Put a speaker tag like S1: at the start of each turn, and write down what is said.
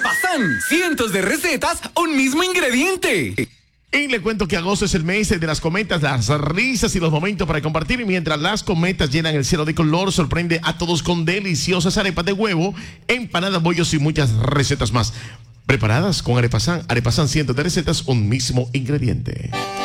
S1: Arepazán, cientos de recetas, un mismo ingrediente.
S2: Y le cuento que agosto es el mes de las cometas, las risas y los momentos para compartir. Y mientras las cometas llenan el cielo de color, sorprende a todos con deliciosas arepas de huevo, empanadas, bollos y muchas recetas más. Preparadas con Arepazán. Arepazán, cientos de recetas, un mismo ingrediente.